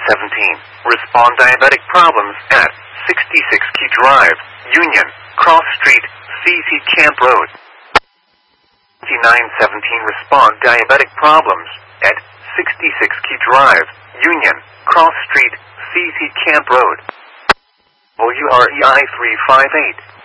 Respond diabetic problems at 66 Key Drive, Union, Cross Street, CC Camp Road. 2917 Respond diabetic problems at 66 Key Drive, Union, Cross Street, CC Camp Road. OUREI 358.